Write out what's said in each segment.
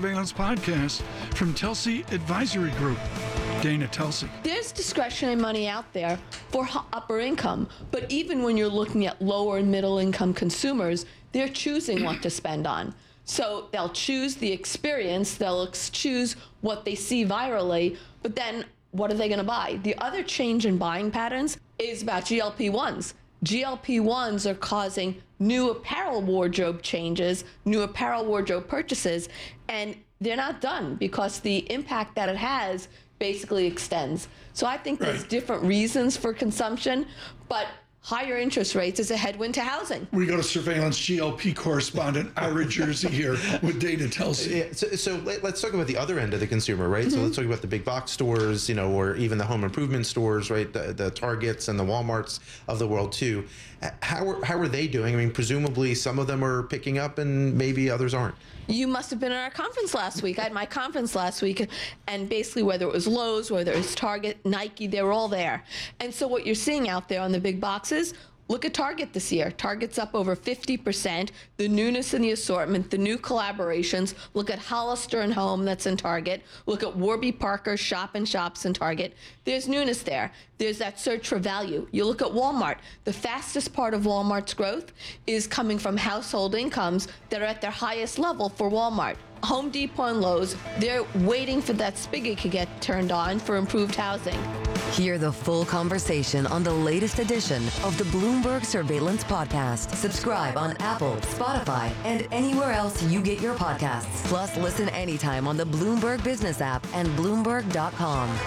Surveillance podcast from Telsey Advisory Group. Dana Telsey. There's discretionary money out there for upper income, but even when you're looking at lower and middle income consumers, they're choosing what to spend on. So they'll choose the experience, they'll choose what they see virally, but then what are they going to buy? The other change in buying patterns is about GLP-1s. GLP-1s are causing new apparel wardrobe changes, new apparel wardrobe purchases, and they're not done because the impact that it has basically extends. So I think there's different reasons for consumption, but higher interest rates is a headwind to housing. We go to surveillance GLP correspondent Ira Jersey here with Dana Telsey. Yeah, so let's talk about the other end of the consumer, right? So let's talk about the big box stores, or even the home improvement stores, right? The Targets and the Walmarts of the world too. How are they doing? I mean, presumably some of them are picking up and maybe others aren't. You must have been at our conference last week. I had my conference last week, and basically whether it was Lowe's, whether it was Target, Nike, they were all there. And so what you're seeing out there on the big boxes, look at Target this year. Target's up over 50%. The newness in the assortment, the new collaborations. Look at Hollister and Home that's in Target. Look at Warby Parker Shop and Shops in Target. There's newness there. There's that search for value. You look at Walmart. The fastest part of Walmart's growth is coming from household incomes that are at their highest level for Walmart. Home Depot and Lowe's, they're waiting for that spigot to get turned on for improved housing. Hear the full conversation on the latest edition of the Bloomberg Surveillance Podcast. Subscribe on Apple, Spotify, and anywhere else you get your podcasts. Plus, listen anytime on the Bloomberg Business app and Bloomberg.com.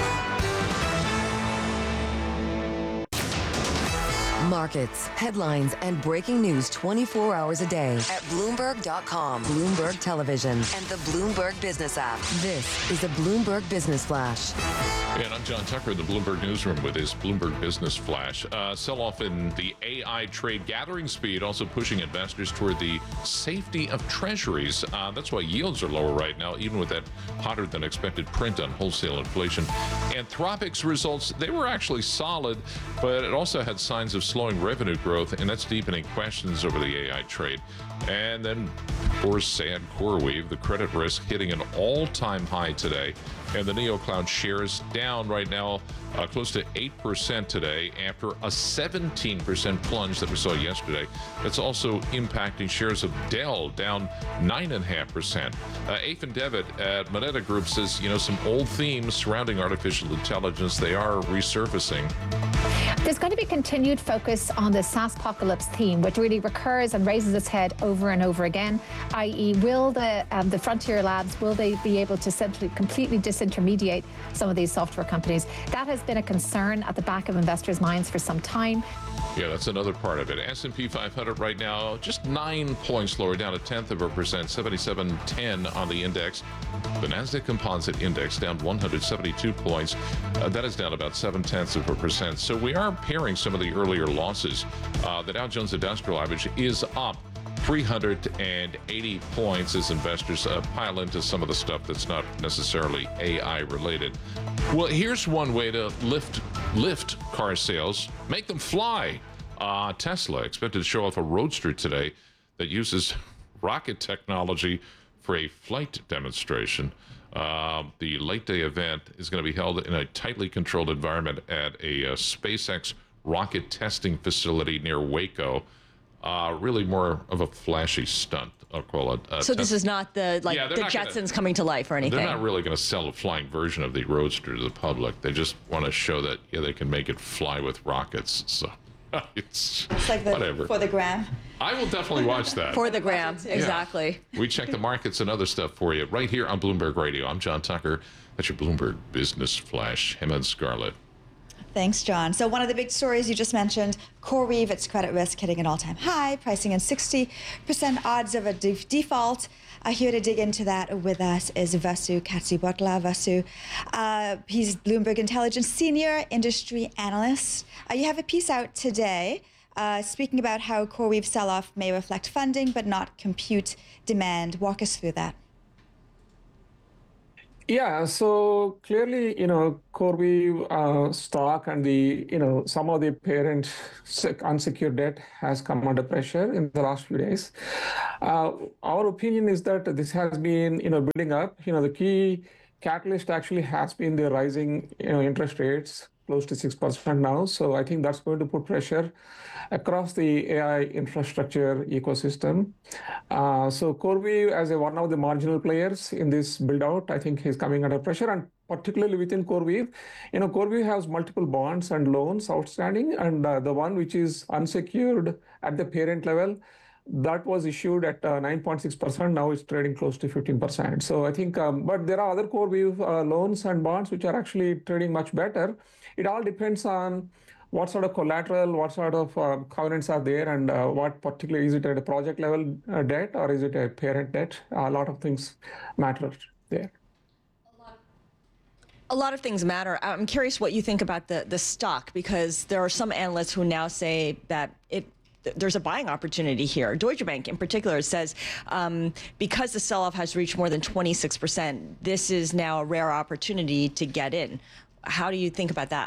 Markets, headlines, and breaking news 24 hours a day at Bloomberg.com, Bloomberg Television, and the Bloomberg Business app. This is a Bloomberg Business Flash. And I'm John Tucker in the Bloomberg Newsroom with his Bloomberg Business Flash. Sell-off in the AI trade gathering speed, also pushing investors toward the safety of treasuries. That's why yields are lower right now, even with that hotter-than-expected print on wholesale inflation. Anthropic's results, they were actually solid, but it also had signs of slowing revenue growth, and that's deepening questions over the AI trade. And then, of course, sad CoreWeave, the credit risk hitting an all-time high today. And the NeoCloud shares down right now close to 8% today after a 17% plunge that we saw yesterday. That's also impacting shares of Dell, down 9.5%. Afin Devitt at Moneta Group says, some old themes surrounding artificial intelligence, they are resurfacing. There's going to be continued focus on the SaaSpocalypse theme, which really recurs and raises its head over and over again, i.e. will the frontier labs, will they be able to simply completely disintermediate some of these software companies? That has been a concern at the back of investors' minds for some time. Yeah, that's another part of it. S&P 500 right now, just 9 points lower, down 0.1%, 7710 on the index. The Nasdaq Composite Index down 172 points. That is down about 0.7%. So we are pairing some of the earlier losses. The Dow Jones Industrial Average is up 380 points as investors pile into some of the stuff that's not necessarily AI related. Well, here's one way to lift car sales, make them fly. Tesla expected to show off a Roadster today that uses rocket technology for a flight demonstration. The late day event is going to be held in a tightly controlled environment at a SpaceX rocket testing facility near Waco. Really more of a flashy stunt, I'll call it. So this is not the Jetsons coming to life or anything? They're not really going to sell a flying version of the Roadster to the public. They just want to show that, they can make it fly with rockets. So it's like whatever. For the gram. I will definitely watch that. For the gram, exactly. Yeah. We check the markets and other stuff for you right here on Bloomberg Radio. I'm John Tucker. That's your Bloomberg Business Flash. Him and Scarlett. Thanks, John. So one of the big stories you just mentioned, CoreWeave, its credit risk hitting an all-time high, pricing in 60% odds of a default. Here to dig into that with us is Vasu Katsibotla. Vasu, he's Bloomberg Intelligence Senior Industry Analyst. You have a piece out today speaking about how CoreWeave sell-off may reflect funding but not compute demand. Walk us through that. Yeah, so clearly, CoreWeave stock and some of the parent unsecured debt has come under pressure in the last few days. Our opinion is that this has been, building up. The key catalyst actually has been the rising, interest rates close to 6% now. So I think that's going to put pressure across the AI infrastructure ecosystem. So CoreWeave, as one of the marginal players in this build out, I think is coming under pressure, and particularly within CoreWeave. CoreWeave has multiple bonds and loans outstanding, and the one which is unsecured at the parent level, that was issued at 9.6%. Now it's trading close to 15%. So I think, but there are other CoreWeave loans and bonds which are actually trading much better. It all depends on what sort of collateral, what sort of covenants are there, and what particularly, is it at a project level debt or is it a parent debt? A lot of things matter there. A lot of things matter. I'm curious what you think about the stock, because there are some analysts who now say that there's a buying opportunity here. Deutsche Bank in particular says because the sell-off has reached more than 26%, this is now a rare opportunity to get in. How do you think about that?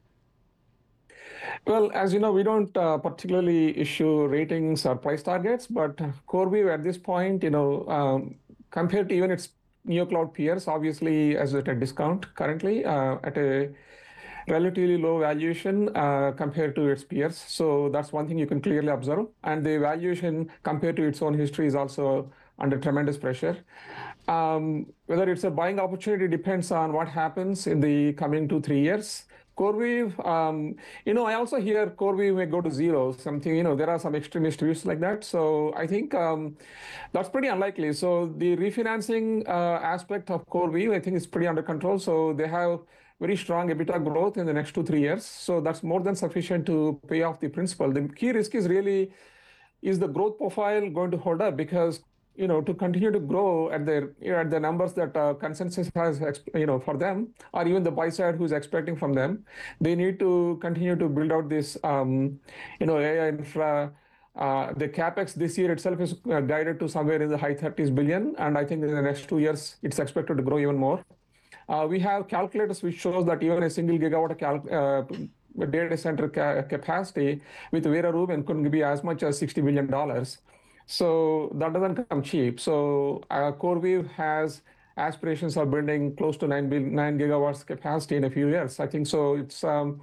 Well, as you know, we don't particularly issue ratings or price targets, but CoreWeave at this point, compared to even its NeoCloud peers, obviously as at a discount currently at a relatively low valuation compared to its peers. So that's one thing you can clearly observe. And the valuation compared to its own history is also under tremendous pressure. Whether it's a buying opportunity depends on what happens in the coming 2-3 years. CoreWeave, I also hear CoreWeave may go to zero, something, there are some extremist views like that. So I think that's pretty unlikely. So the refinancing aspect of CoreWeave, I think is pretty under control. So they have very strong EBITDA growth in the next 2-3 years. So that's more than sufficient to pay off the principal. The key risk is really, is the growth profile going to hold up? Because to continue to grow at the numbers that consensus has, for them, or even the buy side who's expecting from them, they need to continue to build out this, AI infra. The capex this year itself is guided to somewhere in the high 30s billion, and I think in the next 2 years it's expected to grow even more. We have calculators which shows that even a single gigawatt data center capacity with Vera Rubin could be as much as $60 billion. So that doesn't come cheap. So CoreWeave has aspirations of building close to 9 gigawatts capacity in a few years. I think so. It's so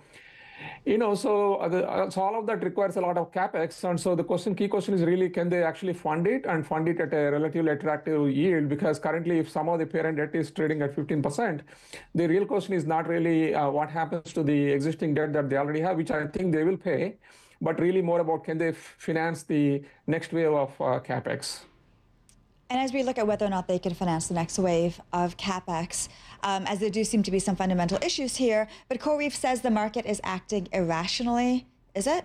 all of that requires a lot of capex, and so the key question is really, can they actually fund it and fund it at a relatively attractive yield? Because currently, if some of the parent debt is trading at 15%, the real question is not really what happens to the existing debt that they already have, which I think they will pay, but really more about, can they finance the next wave of capex? And as we look at whether or not they can finance the next wave of CapEx, as there do seem to be some fundamental issues here, but CoreWeave says the market is acting irrationally. Is it?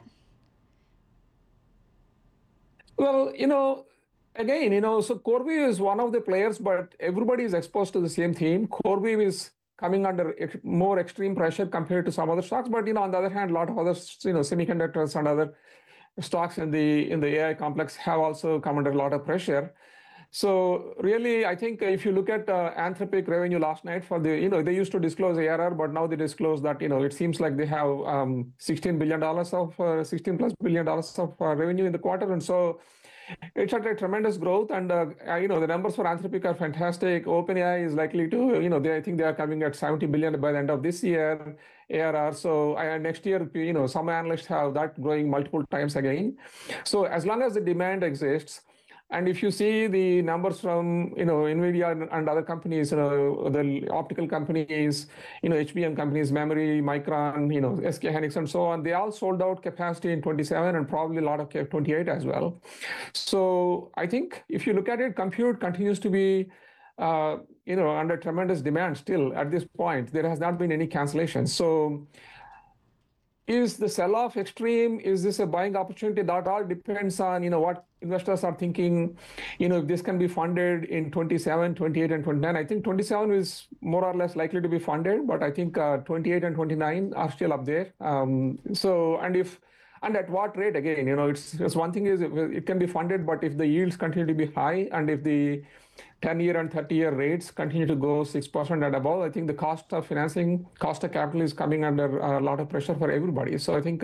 Well, again, so CoreWeave is one of the players, but everybody is exposed to the same theme. CoreWeave is coming under more extreme pressure compared to some other stocks. But, on the other hand, a lot of other, semiconductors and other stocks in the AI complex have also come under a lot of pressure. So really, I think if you look at Anthropic revenue last night for the, they used to disclose ARR, but now they disclose that, it seems like they have $16 plus billion of revenue in the quarter. And so it's at a tremendous growth. And, the numbers for Anthropic are fantastic. OpenAI is likely to, I think they are coming at 70 billion by the end of this year, ARR. So next year, some analysts have that growing multiple times again. So as long as the demand exists, and if you see the numbers from NVIDIA and other companies, the optical companies, HBM companies, memory, Micron, SK Hynix, and so on, they all sold out capacity in 27 and probably a lot of 28 as well. So I think if you look at it, compute continues to be under tremendous demand still at this point. There has not been any cancellations. So is the sell-off extreme? Is this a buying opportunity? That all depends on, what investors are thinking, if this can be funded in 27, 28, and 29. I think 27 is more or less likely to be funded, but I think 28 and 29 are still up there. And at what rate? Again, it's one thing is it can be funded, but if the yields continue to be high and if the 10-year and 30-year rates continue to go 6% and above, I think the cost of financing, cost of capital is coming under a lot of pressure for everybody. So I think,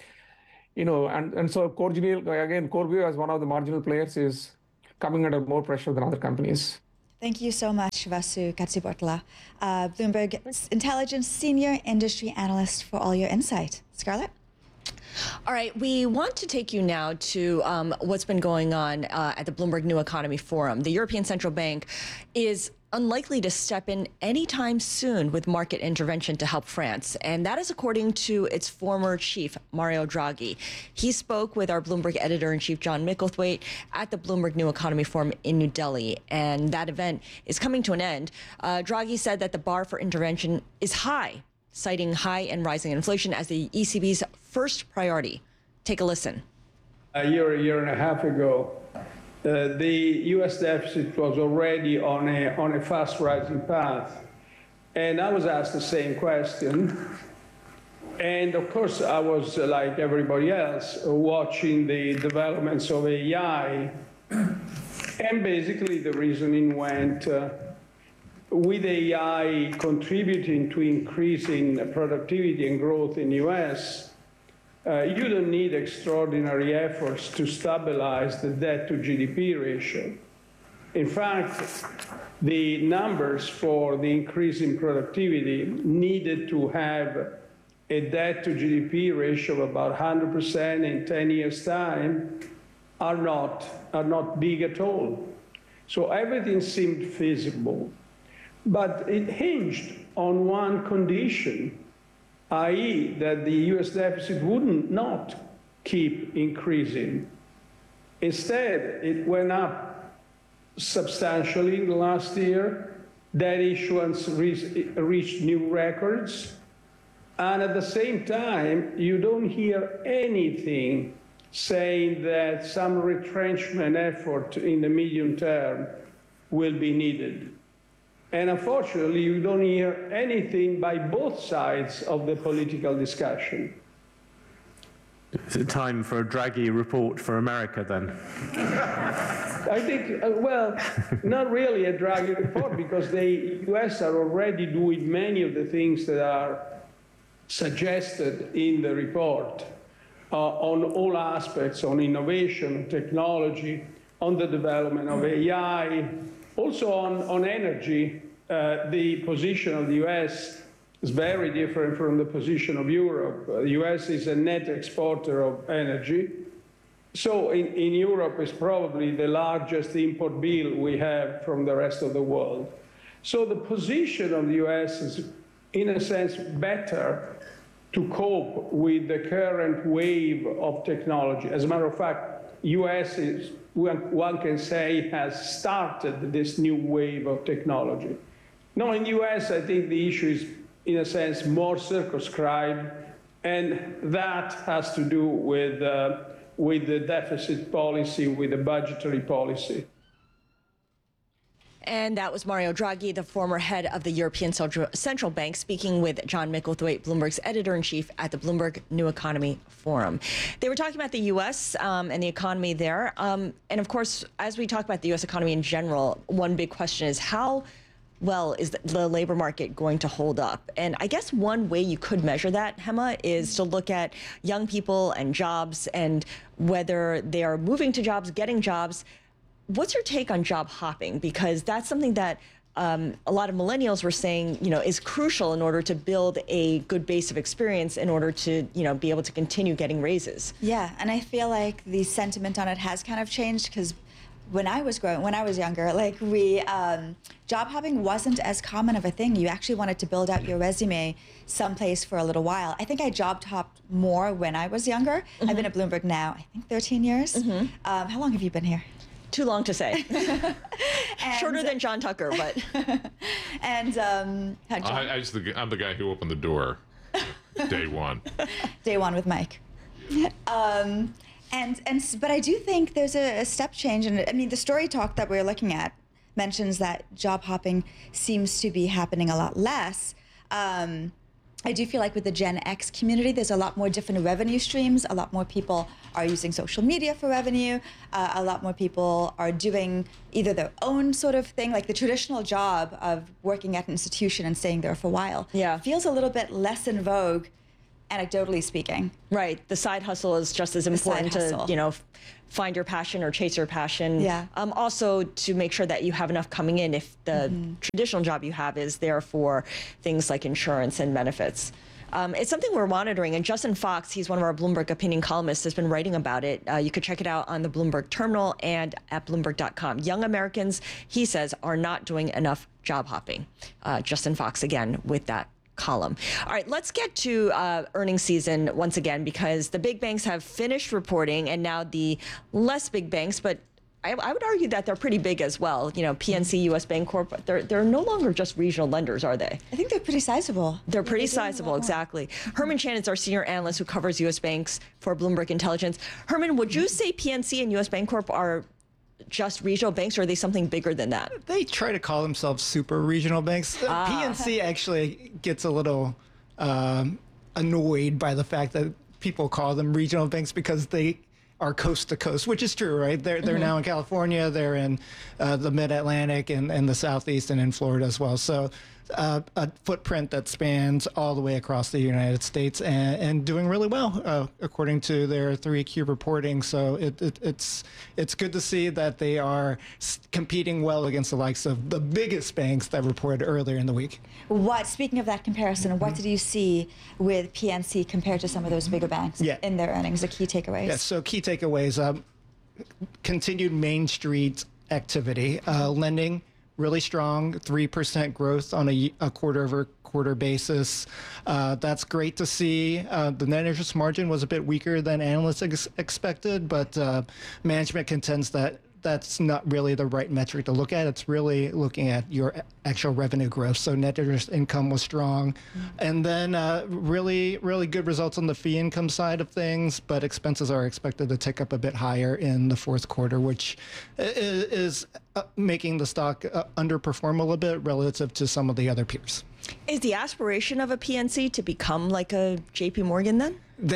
and so CoreView as one of the marginal players is coming under more pressure than other companies. Thank you so much, Vasu Katsibortla, Bloomberg Intelligence Senior Industry Analyst, for all your insight. Scarlett? All right, we want to take you now to what's been going on at the Bloomberg New Economy Forum. The European Central Bank is unlikely to step in anytime soon with market intervention to help France. And that is according to its former chief, Mario Draghi. He spoke with our Bloomberg editor-in-chief, John Micklethwait, at the Bloomberg New Economy Forum in New Delhi. And that event is coming to an end. Draghi said that the bar for intervention is high, citing high and rising inflation as the ECB's first priority. Take a listen. A year and a half ago, the U.S. deficit was already on a fast rising path. And I was asked the same question. And of course, I was, like everybody else, watching the developments of AI. And basically, the reasoning went, with AI contributing to increasing productivity and growth in the U.S., you don't need extraordinary efforts to stabilize the debt to GDP ratio. In fact, the numbers for the increase in productivity needed to have a debt to GDP ratio of about 100% in 10 years' time are not big at all. So everything seemed feasible. But it hinged on one condition, i.e. that the U.S. deficit would not keep increasing. Instead, it went up substantially in the last year. Debt issuance reached new records. And at the same time, you don't hear anything saying that some retrenchment effort in the medium term will be needed. And unfortunately, you don't hear anything by both sides of the political discussion. Is it time for a Draghi report for America then? I think, well, not really a Draghi report, because the US are already doing many of the things that are suggested in the report on all aspects, on innovation, technology, on the development of AI, also on energy. The position of the US is very different from the position of Europe. The US is a net exporter of energy. So in Europe, it's probably the largest import bill we have from the rest of the world. So the position of the US is, in a sense, better to cope with the current wave of technology. As a matter of fact, US is, one can say, has started this new wave of technology. Now, in the US, I think the issue is, in a sense, more circumscribed, and that has to do with the deficit policy, with the budgetary policy. And that was Mario Draghi, the former head of the European Central Bank, speaking with John Micklethwait, Bloomberg's editor-in-chief at the Bloomberg New Economy Forum. They were talking about the U.S. And the economy there. And of course, as we talk about the U.S. economy in general, one big question is how well is the labor market going to hold up? And I guess one way you could measure that, Hema, is to look at young people and jobs and whether they are moving to jobs, getting jobs. What's your take on job hopping? Because that's something that a lot of millennials were saying, is crucial in order to build a good base of experience in order to, be able to continue getting raises. Yeah, and I feel like the sentiment on it has kind of changed, because when I was younger, job hopping wasn't as common of a thing. You actually wanted to build out your resume someplace for a little while. I think I job hopped more when I was younger. Mm-hmm. I've been at Bloomberg now, I think 13 years. Mm-hmm. How long have you been here? Too long to say. Shorter than John Tucker, but. And I'm the guy who opened the door day one. Day one with Mike. But I do think there's a step change, and I mean the story talk that we're looking at mentions that job hopping seems to be happening a lot less. I do feel like with the Gen X community, there's a lot more different revenue streams. A lot more people are using social media for revenue. A lot more people are doing either their own sort of thing, like the traditional job of working at an institution and staying there for a while. Yeah. Feels a little bit less in vogue, anecdotally speaking. Right. The side hustle is just as important to, find your passion or chase your passion. Yeah. Also to make sure that you have enough coming in if the traditional job you have is there for things like insurance and benefits. It's something we're monitoring, and Justin Fox, he's one of our Bloomberg opinion columnists, has been writing about it. You could check it out on the Bloomberg terminal and at Bloomberg.com. Young Americans, he says, are not doing enough job hopping. Justin Fox, again, with that column. All right, let's get to earnings season once again, because the big banks have finished reporting, and now the less big banks, but I would argue that they're pretty big as well. PNC, U.S. Bancorp, they're no longer just regional lenders, are they? I think they're pretty sizable. They're pretty sizable, exactly. Herman Chan is our senior analyst who covers U.S. banks for Bloomberg Intelligence. Herman, would you say PNC and U.S. Bancorp are just regional banks, or are they something bigger than that? They try to call themselves super regional banks. PNC actually gets a little annoyed by the fact that people call them regional banks because they are coast to coast, which is true, right? They're now in California, they're in the Mid-Atlantic and the Southeast and in Florida as well. So a footprint that spans all the way across the United States and doing really well, according to their 3Q reporting. So it's good to see that they are competing well against the likes of the biggest banks that reported earlier in the week. Speaking of that comparison, what did you see with PNC compared to some of those bigger banks in their earnings, the key takeaways? Yeah, so key takeaways, continued Main Street activity, lending, really strong, 3% growth on a quarter-over-quarter basis. That's great to see. The net interest margin was a bit weaker than analysts expected, but management contends that that's not really the right metric to look at. It's really looking at your actual revenue growth. So net interest income was strong. And then really, really good results on the fee income side of things, but expenses are expected to tick up a bit higher in the fourth quarter, which is making the stock underperform a little bit relative to some of the other peers. Is the aspiration of a PNC to become like a JP Morgan then?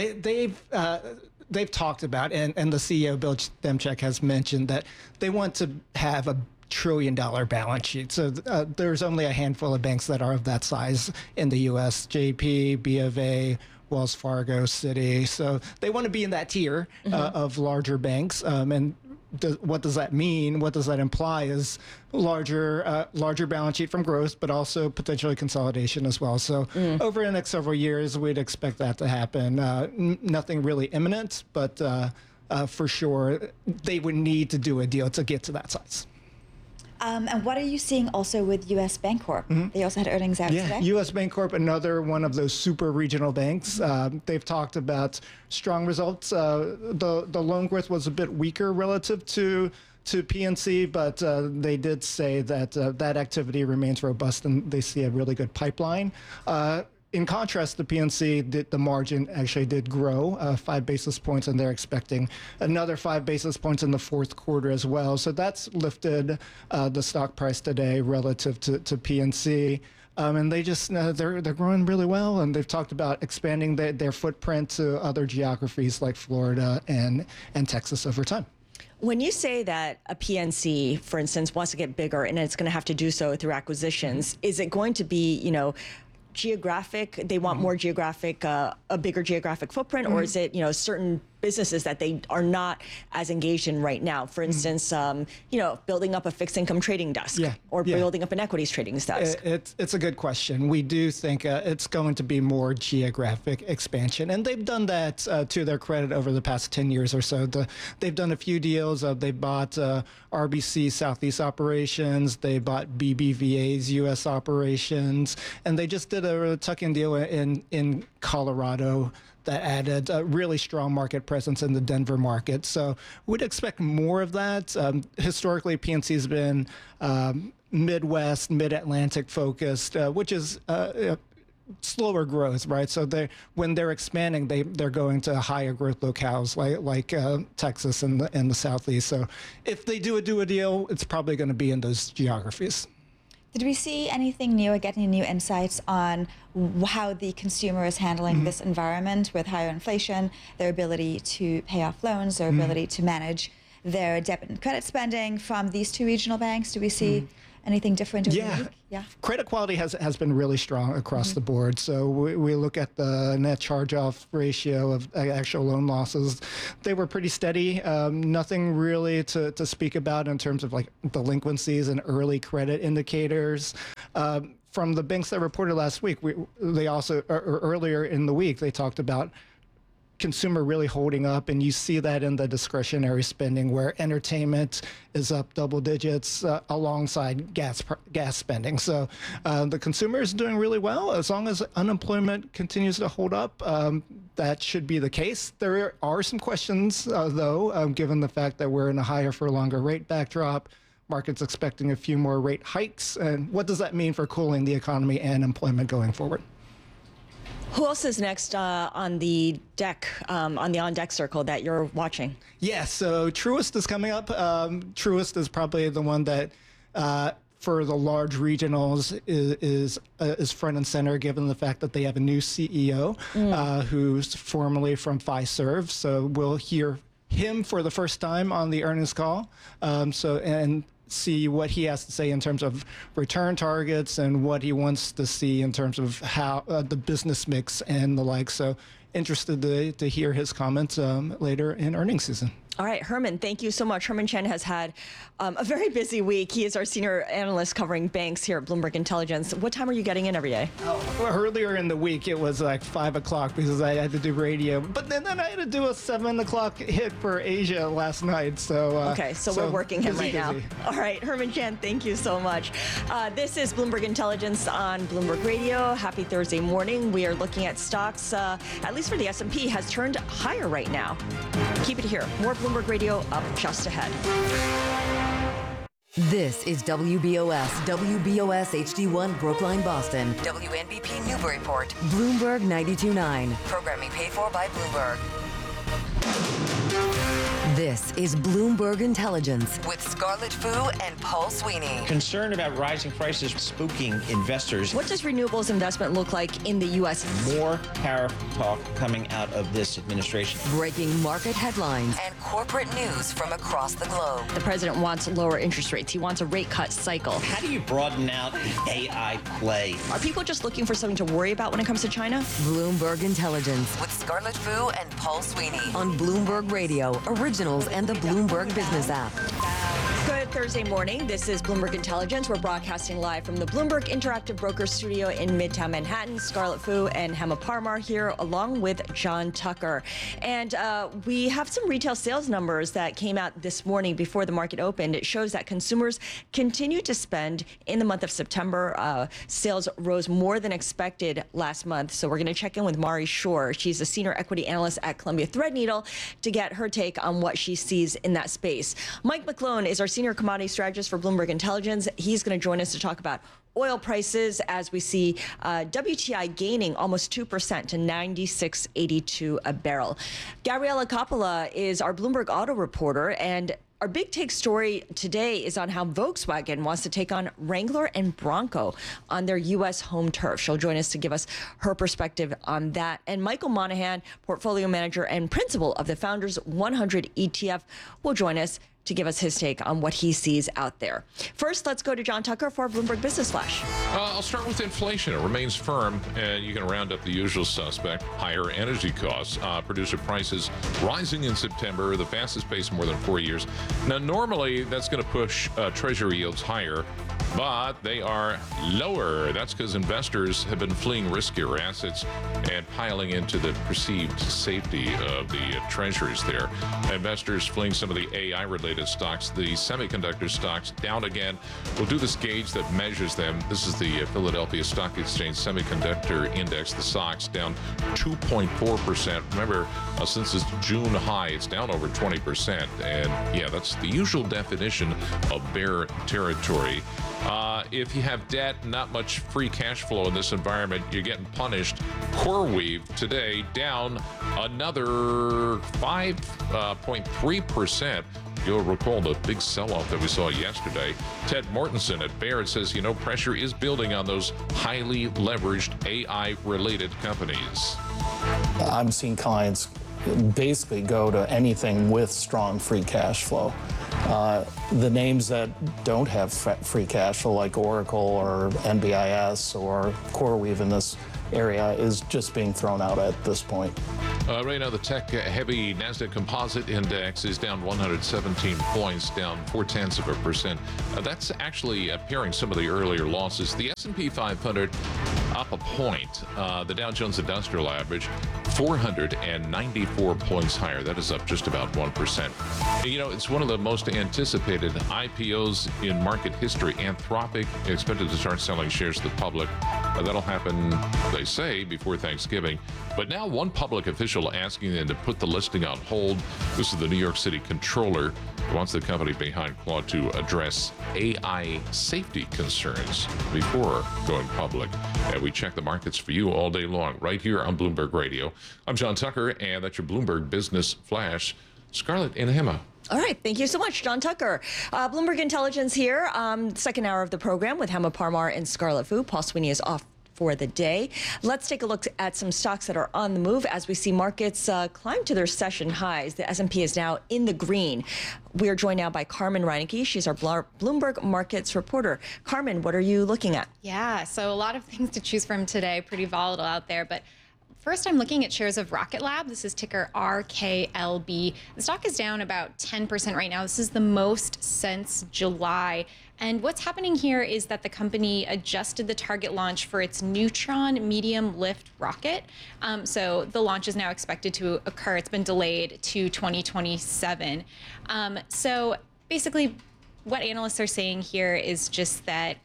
They've talked about, and the CEO, Bill Demchak, has mentioned that they want to have a $1 trillion balance sheet. So there's only a handful of banks that are of that size in the U.S. JP, B of A, Wells Fargo, Citi. So they want to be in that tier of larger banks. And what does that mean? What does that imply is larger balance sheet from growth, but also potentially consolidation as well. So over the next several years, we'd expect that to happen. Nothing really imminent, but for sure, they would need to do a deal to get to that size. And what are you seeing also with U.S. Bancorp? They also had earnings out today. U.S. Bancorp, another one of those super regional banks. They've talked about strong results. The loan growth was a bit weaker relative to PNC, but they did say that that activity remains robust and they see a really good pipeline. In contrast to PNC, the margin actually did grow 5 basis points, and they're expecting another 5 basis points in the fourth quarter as well. So that's lifted the stock price today relative to PNC. And they just they're growing really well, and they've talked about expanding their footprint to other geographies like Florida and Texas over time. When you say that a PNC, for instance, wants to get bigger and it's going to have to do so through acquisitions, is it going to be, geographic? They want more geographic, a bigger geographic footprint, or is it, certain businesses that they are not as engaged in right now? For instance, building up a fixed income trading desk or building up an equities trading desk. It's a good question. We do think it's going to be more geographic expansion, and they've done that to their credit over the past 10 years or so. They've done a few deals. They bought RBC Southeast operations. They bought BBVA's U.S. operations, and they just did a tuck-in deal in Colorado that added a really strong market presence in the Denver market. So we'd expect more of that. Historically, PNC has been Midwest, Mid-Atlantic focused, which is slower growth, right? So when they're expanding, they're going to higher growth locales like Texas and the Southeast. So if they do a deal, it's probably going to be in those geographies. Did we see anything new or get any new insights on how the consumer is handling this environment with higher inflation, their ability to pay off loans, their ability to manage their debit and credit spending from these two regional banks? Do we see anything different? Yeah. Credit quality has been really strong across the board. So we look at the net charge-off ratio of actual loan losses. They were pretty steady. Nothing really to speak about in terms of like delinquencies and early credit indicators. From the banks that reported last week, they also earlier in the week they talked about consumer really holding up, and you see that in the discretionary spending where entertainment is up double digits alongside gas spending. So the consumer is doing really well. As long as unemployment continues to hold up, that should be the case. There are some questions though, given the fact that we're in a higher for longer rate backdrop. Markets expecting a few more rate hikes. And what does that mean for cooling the economy and employment going forward? Who else is next on the deck, on the on-deck circle that you're watching? Yeah, so Truist is coming up. Truist is probably the one that, for the large regionals, is front and center, given the fact that they have a new CEO who's formerly from Fiserv. So we'll hear him for the first time on the earnings call. And see what he has to say in terms of return targets and what he wants to see in terms of how the business mix and the like. So interested to hear his comments later in earnings season. All right, Herman, thank you so much. Herman Chen has had a very busy week. He is our senior analyst covering banks here at Bloomberg Intelligence. What time are you getting in every day? Earlier in the week, it was like 5 o'clock because I had to do radio. But then I had to do a 7 o'clock hit for Asia last night. So okay, so we're working him right now. All right, Herman Chen, thank you so much. This is Bloomberg Intelligence on Bloomberg Radio. Happy Thursday morning. We are looking at stocks, at least for the S&P, has turned higher right now. Keep it here. More Bloomberg Radio up just ahead. This is WBOS HD1 Brookline, Boston, WNBP Newburyport, Bloomberg 92.9. Programming paid for by Bloomberg. This is Bloomberg Intelligence with Scarlett Fu and Paul Sweeney. Concern about rising prices spooking investors. What does renewables investment look like in the U.S.? More tariff talk coming out of this administration. Breaking market headlines and corporate news from across the globe. The president wants lower interest rates. He wants a rate cut cycle. How do you broaden out the AI play? Are people just looking for something to worry about when it comes to China? Bloomberg Intelligence with Scarlett Fu and Paul Sweeney on Bloomberg Radio, Originals and the Bloomberg Business app. Good Thursday morning. This is Bloomberg Intelligence. We're broadcasting live from the Bloomberg Interactive Brokers Studio in Midtown Manhattan. Scarlett Fu and Hema Parmar here, along with John Tucker. And we have some retail sales numbers that came out this morning before the market opened. It shows that consumers continue to spend in the month of September. Sales rose more than expected last month. So we're going to check in with Mari Shore. She's a senior equity analyst at Columbia Threadneedle to get her take on what she sees in that space. Mike McClone is our senior commodity strategist for Bloomberg Intelligence. He's going to join us to talk about oil prices as we see WTI gaining almost 2% to $96.82 a barrel. Gabriella Coppola is our Bloomberg auto reporter, and our big take story today is on how Volkswagen wants to take on Wrangler and Bronco on their U.S. home turf. She'll join us to give us her perspective on that. And Michael Monahan, portfolio manager and principal of the Founders 100 ETF, will join us to give us his take on what he sees out there. First, let's go to John Tucker for Bloomberg Business Flash. I'll start with inflation. It remains firm, and you can round up the usual suspect. Higher energy costs. Producer prices rising in September, the fastest pace in more than 4 years. Now, normally, that's going to push Treasury yields higher, but they are lower. That's because investors have been fleeing riskier assets and piling into the perceived safety of the treasuries there. Investors fleeing some of the AI-related stocks, the semiconductor stocks down again. We'll do this gauge that measures them. This is the Philadelphia Stock Exchange Semiconductor Index, the SOX, down 2.4%. Remember, since its June high, it's down over 20%. And yeah, that's the usual definition of bear territory. If you have debt, not much free cash flow in this environment, you're getting punished. CoreWeave today down another 5.3%. You'll recall the big sell-off that we saw yesterday. Ted Mortensen at Baird says, pressure is building on those highly leveraged AI-related companies. I'm seeing clients basically go to anything with strong free cash flow. The names that don't have free cash flow, like Oracle or NBIS or CoreWeave in this area, is just being thrown out at this point. Right now, the tech-heavy NASDAQ Composite Index is down 117 points, down 0.4%. That's actually pairing some of the earlier losses. The S&P 500 up a point. The Dow Jones Industrial Average 494 points higher. That is up just about 1%. It's one of the most anticipated IPOs in market history. Anthropic expected to start selling shares to the public. That'll happen, they say, before Thanksgiving. But now one public official asking them to put the listing on hold. This is the New York City Comptroller, who wants the company behind Claude to address AI safety concerns before going public. And we check the markets for you all day long, right here on Bloomberg Radio. I'm John Tucker, and that's your Bloomberg Business Flash. Scarlett and Hema. All right. Thank you so much, John Tucker. Bloomberg Intelligence here. Second hour of the program with Hema Parmar and Scarlett Fu. Paul Sweeney is off for the day. Let's take a look at some stocks that are on the move as we see markets climb to their session highs. The S&P is now in the green. We are joined now by Carmen Reinecke. She's our Bloomberg Markets reporter. Carmen, what are you looking at? Yeah, so a lot of things to choose from today. Pretty volatile out there, but first, I'm looking at shares of Rocket Lab. This is ticker RKLB. The stock is down about 10% right now. This is the most since July. And what's happening here is that the company adjusted the target launch for its Neutron medium lift rocket. So the launch is now expected to occur. It's been delayed to 2027. So basically, what analysts are saying here is just that,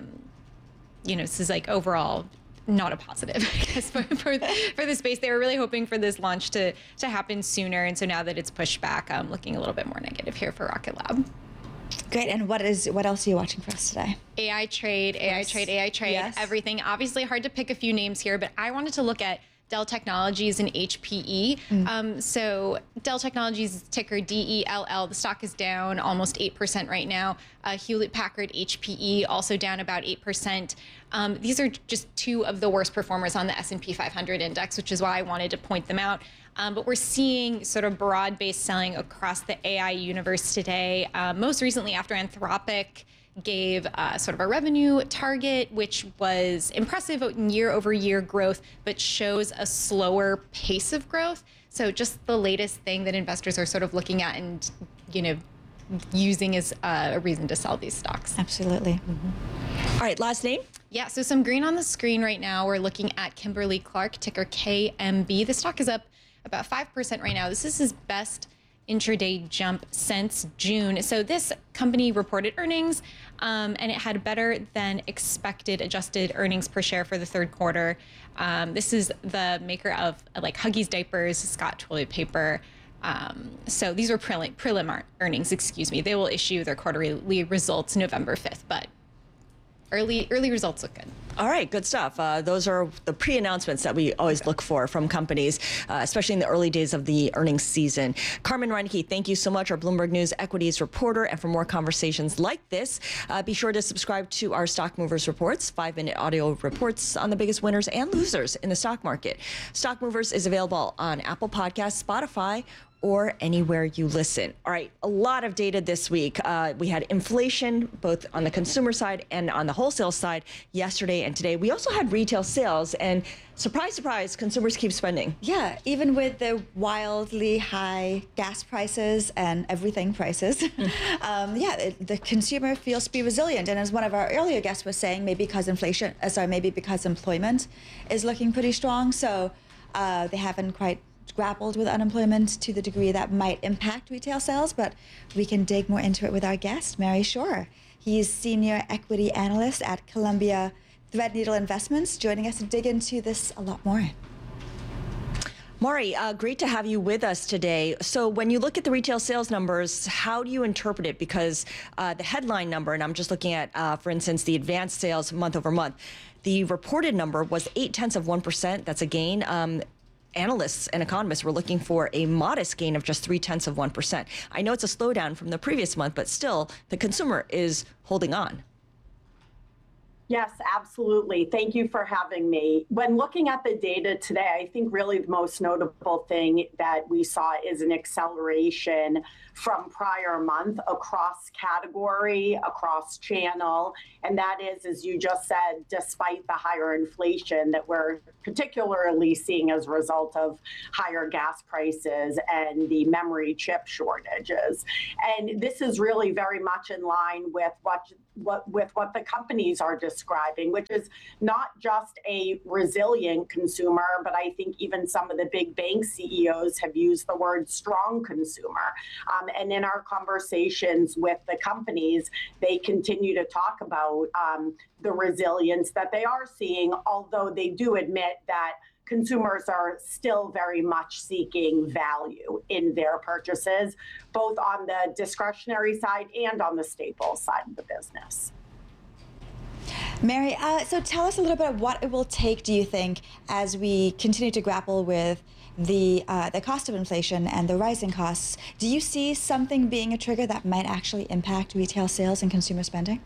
this is like overall not a positive, I guess, for the space. They were really hoping for this launch to happen sooner. And so now that it's pushed back, I'm looking a little bit more negative here for Rocket Lab. Great. And what else are you watching for us today? AI trade, Yes. everything. Obviously hard to pick a few names here, but I wanted to look at Dell Technologies and HPE. So Dell Technologies, ticker DELL, the stock is down almost 8% right now. Hewlett Packard, HPE, also down about 8%. These are just two of the worst performers on the S&P 500 index, which is why I wanted to point them out. But we're seeing sort of broad-based selling across the AI universe today, most recently after Anthropic gave sort of a revenue target, which was impressive in year-over-year growth, but shows a slower pace of growth. So just the latest thing that investors are sort of looking at and, using as a reason to sell these stocks. Absolutely. All right, last name? Yeah, so some green on the screen right now. We're looking at Kimberly-Clark, ticker KMB. The stock is up about 5% right now. This is his best intraday jump since June. So this company reported earnings, and it had better than expected adjusted earnings per share for the third quarter. This is the maker of like Huggies diapers, Scott toilet paper. So these are prelim earnings, excuse me. They will issue their quarterly results November 5th, but early results look good. All right, good stuff. Those are the pre-announcements that we always look for from companies, especially in the early days of the earnings season. Carmen Reinecke, thank you so much, our Bloomberg News equities reporter. And for more conversations like this, be sure to subscribe to our Stock Movers Reports, 5-minute audio reports on the biggest winners and losers in the stock market. Stock Movers is available on Apple Podcasts, Spotify, or anywhere you listen. All right, a lot of data this week. We had inflation both on the consumer side and on the wholesale side yesterday and today. We also had retail sales, and surprise, surprise, consumers keep spending. Yeah, even with the wildly high gas prices and everything prices, the consumer feels to be resilient. And as one of our earlier guests was saying, maybe because employment is looking pretty strong, so they haven't quite grappled with unemployment to the degree that might impact retail sales, but we can dig more into it with our guest, Mary Shore. He's senior equity analyst at Columbia Threadneedle Investments, joining us to dig into this a lot more. Maury, great to have you with us today. So when you look at the retail sales numbers, how do you interpret it? Because the headline number, and I'm just looking at, for instance, the advanced sales month over month, the reported number was 0.8%. That's a gain. analysts and economists were looking for a modest gain of just 0.3%. I know it's a slowdown from the previous month, but still the consumer is holding on. Yes, absolutely. Thank you for having me. When looking at the data today, I think really the most notable thing that we saw is an acceleration from prior month across category, across channel. And that is, as you just said, despite the higher inflation that we're particularly seeing as a result of higher gas prices and the memory chip shortages. And this is really very much in line with what the companies are describing, which is not just a resilient consumer, but I think even some of the big bank CEOs have used the word strong consumer. And in our conversations with the companies, they continue to talk about the resilience that they are seeing, although they do admit that consumers are still very much seeking value in their purchases, both on the discretionary side and on the staples side of the business. Mary, so tell us a little bit of what it will take, do you think, as we continue to grapple with the cost of inflation and the rising costs. Do you see something being a trigger that might actually impact retail sales and consumer spending?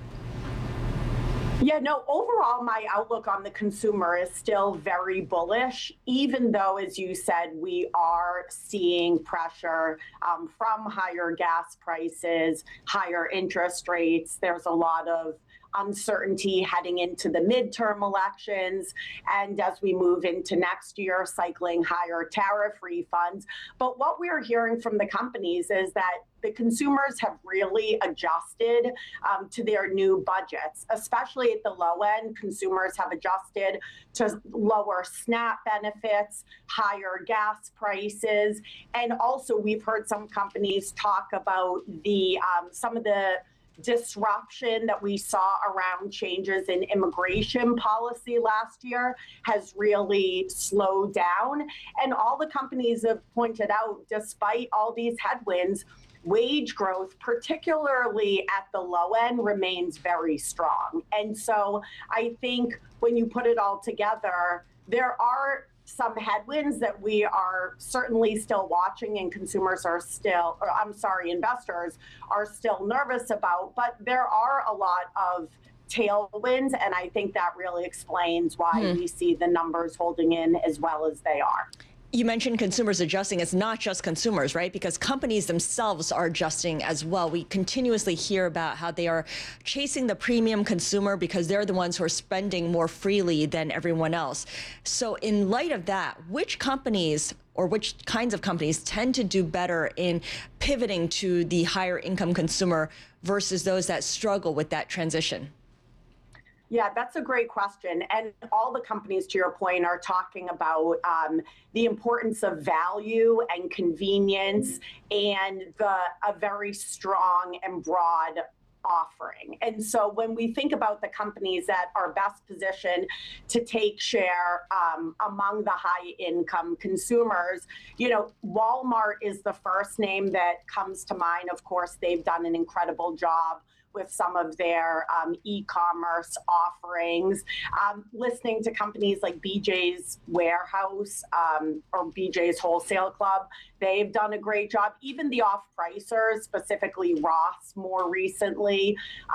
Yeah, no, overall, my outlook on the consumer is still very bullish, even though, as you said, we are seeing pressure from higher gas prices, higher interest rates. There's a lot of uncertainty heading into the midterm elections, and as we move into next year, cycling higher tariff refunds. But what we're hearing from the companies is that the consumers have really adjusted to their new budgets, especially at the low end. Consumers have adjusted to lower SNAP benefits, higher gas prices, and also we've heard some companies talk about the some of the disruption that we saw around changes in immigration policy last year has really slowed down. And all the companies have pointed out, despite all these headwinds, wage growth, particularly at the low end, remains very strong. And so I think when you put it all together, there are some headwinds that we are certainly still watching and consumers are still, or I'm sorry, investors are still nervous about, but there are a lot of tailwinds, and I think that really explains why we see the numbers holding in as well as they are. You mentioned consumers adjusting. It's not just consumers, right? Because companies themselves are adjusting as well. We continuously hear about how they are chasing the premium consumer because they're the ones who are spending more freely than everyone else. So in light of that, which companies or which kinds of companies tend to do better in pivoting to the higher income consumer versus those that struggle with that transition? Yeah, that's a great question. And all the companies, to your point, are talking about the importance of value and convenience and a very strong and broad offering. And so when we think about the companies that are best positioned to take share among the high income consumers, you know, Walmart is the first name that comes to mind. Of course, they've done an incredible job with some of their e-commerce offerings. Listening to companies like BJ's Warehouse or BJ's Wholesale Club, they've done a great job. Even the off-pricers, specifically Ross more recently,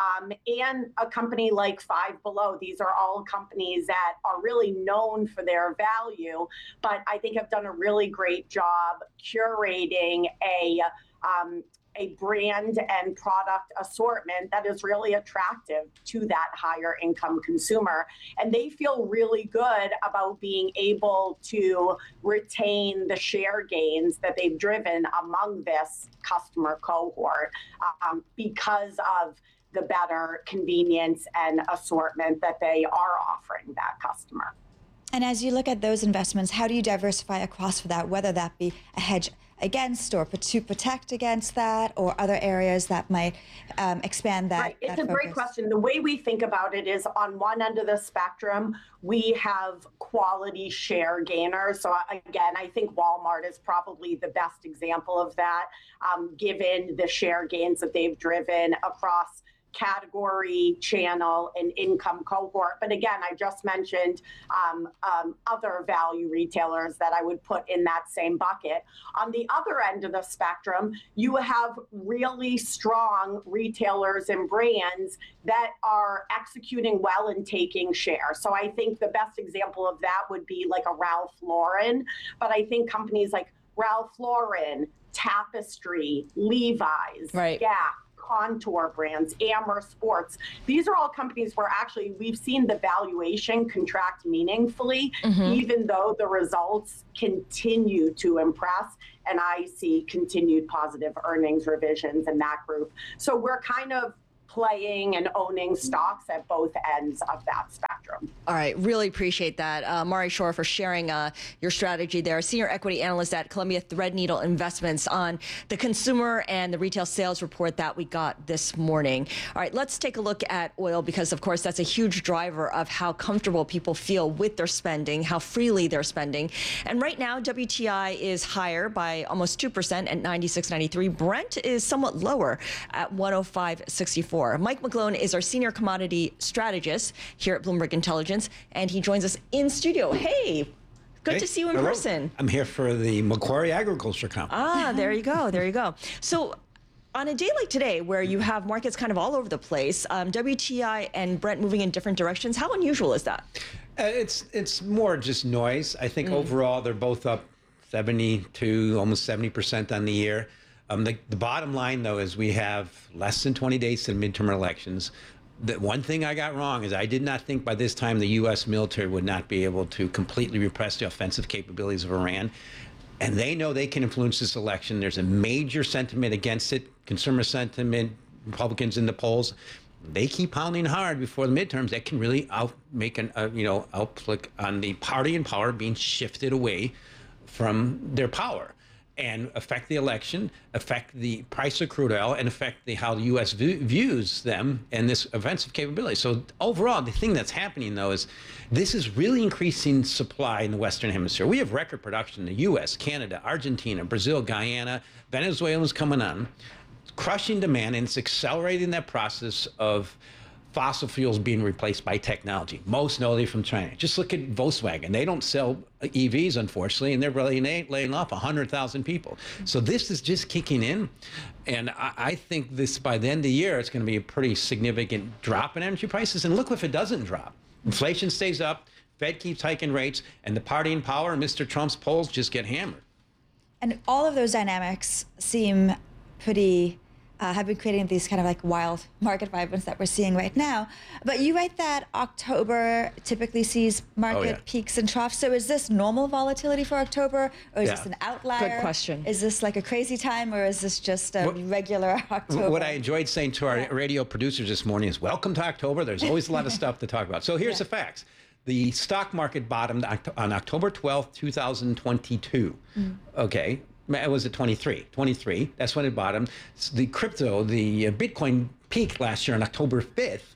and a company like Five Below. These are all companies that are really known for their value, but I think have done a really great job curating a brand and product assortment that is really attractive to that higher income consumer. And they feel really good about being able to retain the share gains that they've driven among this customer cohort because of the better convenience and assortment that they are offering that customer. And as you look at those investments, how do you diversify across for that, whether that be a hedge against or to protect against that, or other areas that might expand that? Right. It's that a great question. The way we think about it is on one end of the spectrum, we have quality share gainers. So again, I think Walmart is probably the best example of that, given the share gains that they've driven across category, channel, and income cohort. But again, I just mentioned other value retailers that I would put in that same bucket. On the other end of the spectrum, you have really strong retailers and brands that are executing well and taking share. So I think the best example of that would be like a Ralph Lauren. But I think companies like Ralph Lauren, Tapestry, Levi's, Gap, Contour brands, Amer Sports. These are all companies where actually we've seen the valuation contract meaningfully, even though the results continue to impress. And I see continued positive earnings revisions in that group. So we're kind of playing and owning stocks at both ends of that spectrum. All right, really appreciate that. Mari Shore for sharing your strategy there. Senior equity analyst at Columbia Threadneedle Investments on the consumer and the retail sales report that we got this morning. All right, let's take a look at oil because, of course, that's a huge driver of how comfortable people feel with their spending, how freely they're spending. And right now, WTI is higher by almost 2% at 96.93. Brent is somewhat lower at 105.64. Mike McGlone is our senior commodity strategist here at Bloomberg Intelligence, and he joins us in studio. Hey, good to see you in person. I'm here for the Macquarie Agriculture Conference. Ah, there you go. There you go. So on a day like today, where you have markets kind of all over the place, WTI and Brent moving in different directions, how unusual is that? It's more just noise. I think overall they're both up 72, almost 70% on the year. The bottom line, though, is we have less than 20 days to the midterm elections. The one thing I got wrong is I did not think by this time the U.S. military would not be able to completely repress the offensive capabilities of Iran. And they know they can influence this election. There's a major sentiment against it, consumer sentiment, Republicans in the polls. They keep pounding hard before the midterms. That can really make an outlook on the party in power being shifted away from their power and affect the election, affect the price of crude oil, and affect how the U.S. views them and this offensive capability. So overall, the thing that's happening, though, is this is really increasing supply in the Western Hemisphere. We have record production in the U.S., Canada, Argentina, Brazil, Guyana, Venezuela's coming on, crushing demand, and it's accelerating that process of fossil fuels being replaced by technology, most notably from China. Just look at Volkswagen. They don't sell EVs, unfortunately, and they're really laying off 100,000 people. So this is just kicking in. And I think this, by the end of the year, it's going to be a pretty significant drop in energy prices. And look if it doesn't drop. Inflation stays up, Fed keeps hiking rates, and the party in power and Mr. Trump's polls just get hammered. And all of those dynamics seem pretty have been creating these kind of like wild market vibrance that we're seeing right now. But you write that October typically sees market peaks and troughs. So is this normal volatility for October, or is this an outlier? Good question. Is this like a crazy time, or is this just a regular October? What I enjoyed saying to our radio producers this morning is, welcome to October. There's always a lot of stuff to talk about. So here's the facts. The stock market bottomed on October 12th, 2022. Okay. It was at 23. That's when it bottomed. The crypto, the Bitcoin peaked last year on October 5th,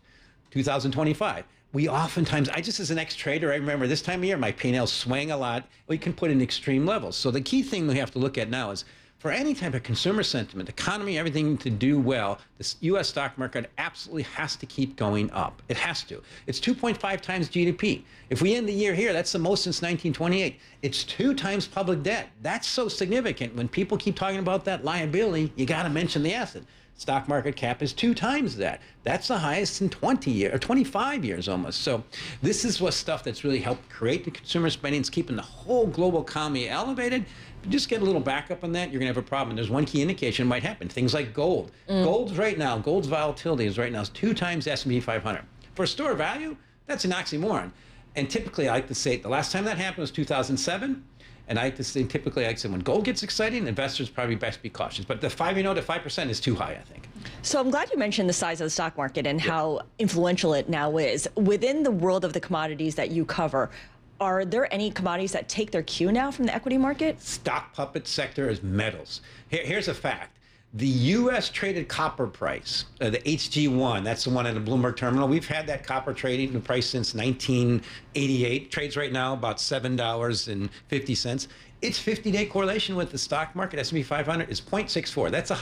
2025. We oftentimes, as an ex-trader, I remember this time of year, my P&Ls swing a lot. We can put in extreme levels. So the key thing we have to look at now is, for any type of consumer sentiment, economy, everything to do well, the U.S. stock market absolutely has to keep going up. It has to. It's 2.5 times GDP. If we end the year here, that's the most since 1928. It's 2 times public debt. That's so significant. When people keep talking about that liability, you got to mention the asset. Stock market cap is 2 times that. That's the highest in 20 years, or 25 years almost. So this is what stuff that's really helped create the consumer spending. It's keeping the whole global economy elevated. If you just get a little backup on that, you're going to have a problem. There's one key indication might happen. Things like gold. Gold's volatility is right now 2 times the S&P 500. For store value, that's an oxymoron. And typically, I like to say, the last time that happened was 2007. And I like to say, typically, like I said, when gold gets exciting, investors probably best be cautious. But the 5% is too high, I think. So I'm glad you mentioned the size of the stock market and how influential it now is. Within the world of the commodities that you cover, are there any commodities that take their cue now from the equity market? Stock puppet sector is metals. Here's a fact. The U.S. traded copper price, the HG1, that's the one at the Bloomberg terminal. We've had that copper trading the price since 1988. Trades right now about $7.50. Its 50-day correlation with the stock market, S&P 500, is 0.64. That's the highest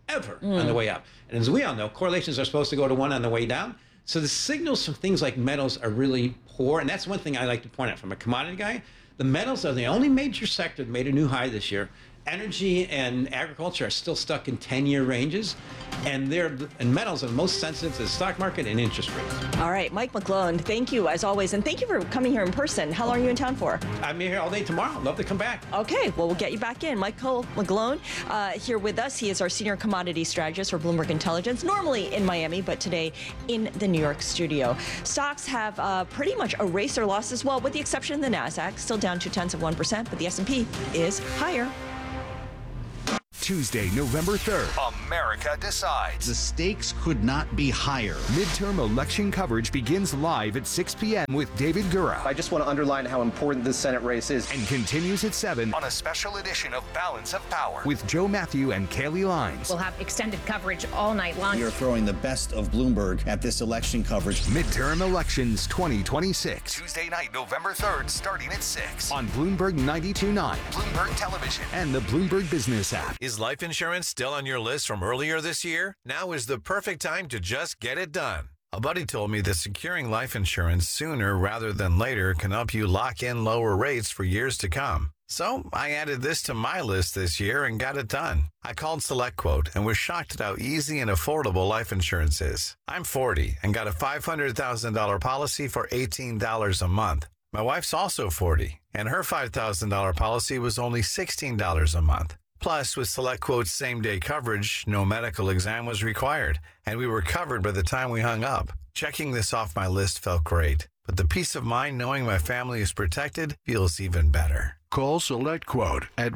ever on the way up. And as we all know, correlations are supposed to go to 1 on the way down. So the signals from things like metals are really poor. And that's one thing I like to point out from a commodity guy. The metals are the only major sector that made a new high this year. Energy and agriculture are still stuck in 10-year ranges, and metals are the most sensitive to the stock market and interest rates. All right, Mike McGlone, thank you as always, and thank you for coming here in person. How long are you in town for? I'm here all day tomorrow. Love to come back. Okay, well, we'll get you back in. Michael McGlone here with us. He is our senior commodity strategist for Bloomberg Intelligence, normally in Miami, but today in the New York studio. Stocks have pretty much erased their losses, well, with the exception of the NASDAQ, still down 0.2%, but the S&P is higher. Tuesday, November 3rd. America decides. The stakes could not be higher. Midterm election coverage begins live at 6 p.m. with David Gura. I just want to underline how important this Senate race is. And continues at 7 on a special edition of Balance of Power with Joe Matthew and Kaylee Lines. We'll have extended coverage all night long. We are throwing the best of Bloomberg at this election coverage. Midterm elections 2026. Tuesday night, November 3rd, starting at 6 on Bloomberg 92.9, Bloomberg Television, and the Bloomberg Business app. Is life insurance still on your list from earlier this year? Now is the perfect time to just get it done. A buddy told me that securing life insurance sooner rather than later can help you lock in lower rates for years to come. So I added this to my list this year and got it done. I called SelectQuote and was shocked at how easy and affordable life insurance is. I'm 40 and got a $500,000 policy for $18 a month. My wife's also 40, and her $5,000 policy was only $16 a month. Plus, with SelectQuote's same-day coverage, no medical exam was required, and we were covered by the time we hung up. Checking this off my list felt great, but the peace of mind knowing my family is protected feels even better. Call SelectQuote at